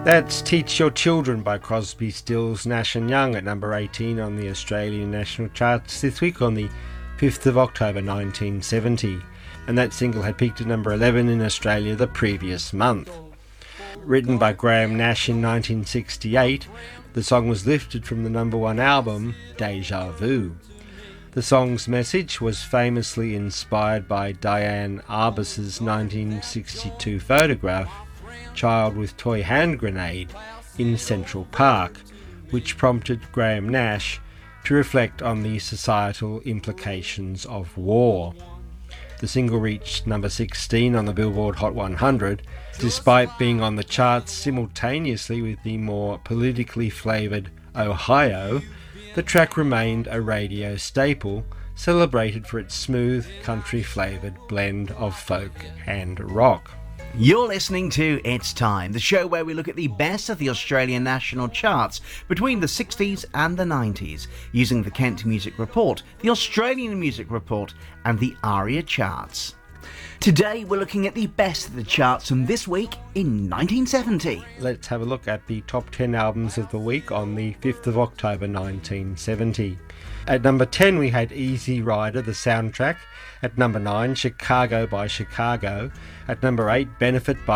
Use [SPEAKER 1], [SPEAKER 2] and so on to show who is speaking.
[SPEAKER 1] That's Teach Your Children by Crosby, Stills, Nash and Young at number 18 on the Australian national charts this week on the 5th of October 1970. And that single had peaked at number 11 in Australia the previous month. Written by Graham Nash in 1968, the song was lifted from the number one album, Deja Vu. The song's message was famously inspired by Diane Arbus's 1962 photograph, Child with Toy Hand Grenade, in Central Park, which prompted Graham Nash to reflect on the societal implications of war. The single reached number 16 on the Billboard Hot 100, despite being on the charts simultaneously with the more politically flavoured Ohio. The track remained a radio staple, celebrated for its smooth, country-flavoured blend of folk and rock.
[SPEAKER 2] You're listening to It's Time, the show where we look at the best of the Australian national charts between the 60s and the 90s, using the Kent Music Report, the Australian Music Report, and the ARIA charts. Today we're looking at the best of the charts from this week in 1970.
[SPEAKER 1] Let's have a look at the top 10 albums of the week on the 5th of October 1970. At number 10 we had Easy Rider, the soundtrack. At number 9, Chicago by Chicago. At number 8, Benefit by